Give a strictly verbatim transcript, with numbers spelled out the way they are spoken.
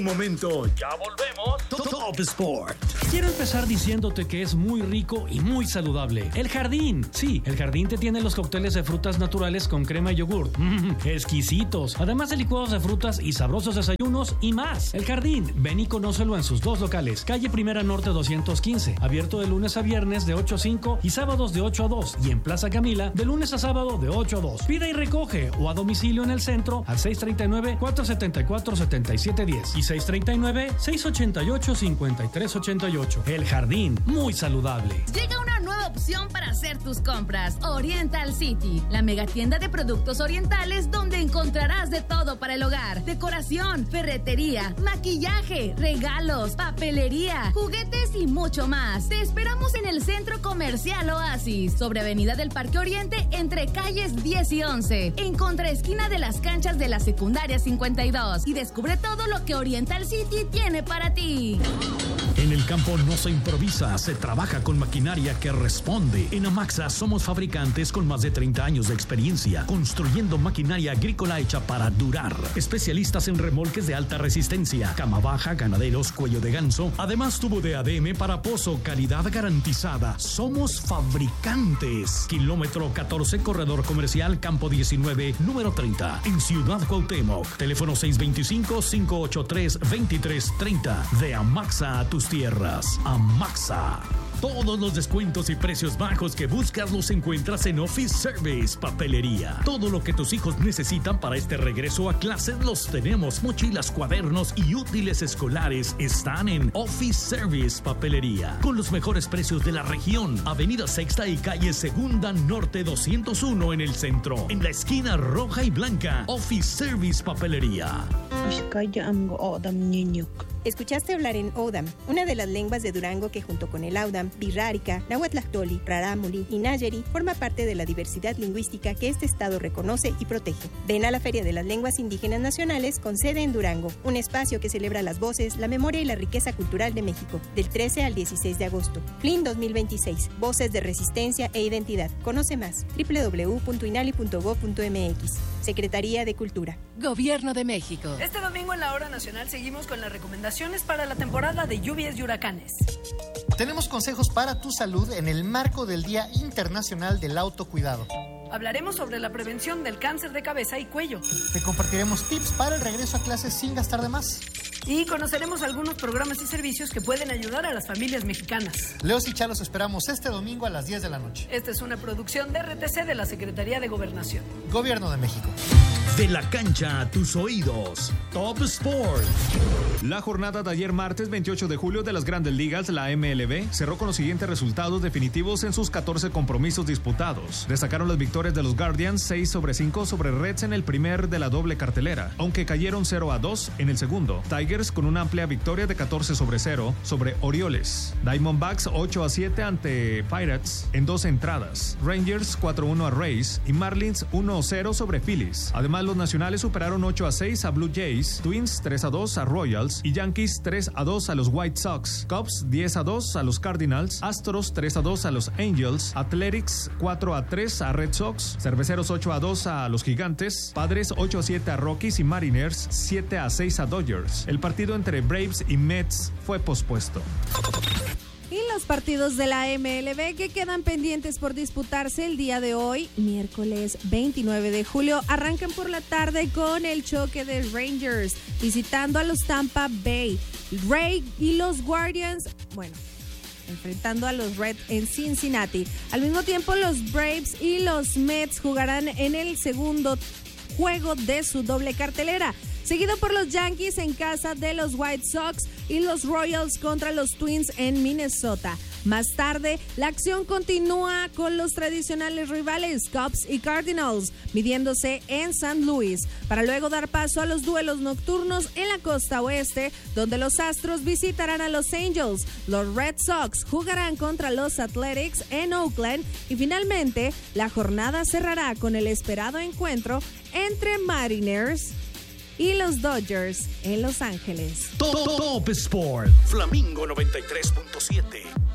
Un momento, ya volvemos. Top Sport. Quiero empezar diciéndote que es muy rico y muy saludable. El Jardín. Sí, el Jardín te tiene los cócteles de frutas naturales con crema y yogurt. Mmm, exquisitos. Además de licuados de frutas y sabrosos desayunos y más. El Jardín. Ven y conócelo en sus dos locales. Calle Primera Norte doscientos quince. Abierto de lunes a viernes de ocho a cinco y sábados de ocho a dos. Y en Plaza Camila de lunes a sábado de ocho a dos. Pida y recoge o a domicilio en el centro al seis tres nueve, cuatro siete cuatro, siete siete uno cero y seis tres nueve, seis ocho ocho, cinco tres ocho ocho. El Jardín, muy saludable. Llega una nueva opción para hacer tus compras. Oriental City, la megatienda de productos orientales donde encontrarás de todo para el hogar. Decoración, ferretería, maquillaje, regalos, papelería, juguetes y mucho más. Te esperamos en el Centro Comercial Oasis, sobre Avenida del Parque Oriente, entre calles diez y once, en contraesquina de las canchas de la secundaria cincuenta y dos. Y descubre todo lo que Oriental City tiene para ti. En el campo no se improvisa, se trabaja con maquinaria que responde. En Amaxa somos fabricantes con más de treinta años de experiencia, construyendo maquinaria agrícola hecha para durar. Especialistas en remolques de alta resistencia, cama baja, ganaderos, cuello de ganso. Además, tubo de A D M para pozo, calidad garantizada. Somos fabricantes. Kilómetro catorce, corredor comercial, campo diecinueve, número treinta, en Ciudad Cuauhtémoc. Teléfono seis dos cinco, cinco ocho tres, dos tres tres cero. De Amaxa a tus tierras. Amaxa. Todos los descuentos y precios bajos que buscas los encuentras en Office Service Papelería. Todo lo que tus hijos necesitan para este regreso a clases los tenemos. Mochilas, cuadernos y útiles escolares están en Office Service Papelería. Con los mejores precios de la región. Avenida Sexta y calle Segunda Norte doscientos uno en el centro. En la esquina roja y blanca. Office Service Papelería. Escuchaste hablar en Odam, una de las lenguas de Durango que junto con el Audam, Birrárica, Nahuatlactoli, Rarámuri y Nayeri forma parte de la diversidad lingüística que este estado reconoce y protege. Ven a la Feria de las Lenguas Indígenas Nacionales con sede en Durango, un espacio que celebra las voces, la memoria y la riqueza cultural de México, del trece al dieciséis de agosto. F L I N dos mil veintiséis, Voces de Resistencia e Identidad. Conoce más, doble u doble u doble u punto inali punto gob punto eme equis. Secretaría de Cultura. Gobierno de México. Este domingo en la Hora Nacional seguimos con las recomendaciones para la temporada de lluvias y huracanes. Tenemos consejos para tu salud en el marco del Día Internacional del Autocuidado. Hablaremos sobre la prevención del cáncer de cabeza y cuello. Te compartiremos tips para el regreso a clases sin gastar de más. Y conoceremos algunos programas y servicios que pueden ayudar a las familias mexicanas. Leos y Chalos esperamos este domingo a las diez de la noche. Esta es una producción de R T C de la Secretaría de Gobernación. Gobierno de México. De la cancha a tus oídos. Top Sport. La jornada de ayer martes veintiocho de julio de las Grandes Ligas, la M L B, cerró con los siguientes resultados definitivos en sus catorce compromisos disputados. Destacaron las victorias de los Guardians, seis sobre cinco sobre Reds en el primer de la doble cartelera, aunque cayeron cero a dos en el segundo. Tigers con una amplia victoria de catorce sobre cero sobre Orioles. Diamondbacks ocho a siete ante Pirates en dos entradas. Rangers cuatro a uno a Rays y Marlins uno a cero sobre Phillies. Además, los nacionales superaron ocho a seis a Blue Jays, Twins tres a dos a Royals y Yankees tres a dos a los White Sox. Cubs diez a dos a los Cardinals, Astros tres a dos a los Angels, Athletics cuatro a tres a Red Sox, Cerveceros ocho a dos a los Gigantes, Padres ocho a siete a Rockies y Mariners siete a seis a Dodgers. El partido entre Braves y Mets fue pospuesto. Y los partidos de la M L B que quedan pendientes por disputarse el día de hoy, miércoles veintinueve de julio, arrancan por la tarde con el choque de Rangers visitando a los Tampa Bay Rays y los Guardians, bueno, enfrentando a los Reds en Cincinnati. Al mismo tiempo, los Braves y los Mets jugarán en el segundo juego de su doble cartelera, seguido por los Yankees en casa de los White Sox y los Royals contra los Twins en Minnesota. Más tarde, la acción continúa con los tradicionales rivales Cubs y Cardinals, midiéndose en Saint Louis, para luego dar paso a los duelos nocturnos en la costa oeste, donde los Astros visitarán a los Angels, los Red Sox jugarán contra los Athletics en Oakland y finalmente la jornada cerrará con el esperado encuentro entre Mariners y los Dodgers en Los Ángeles. Top, Top Sport. Flamingo noventa y tres punto siete.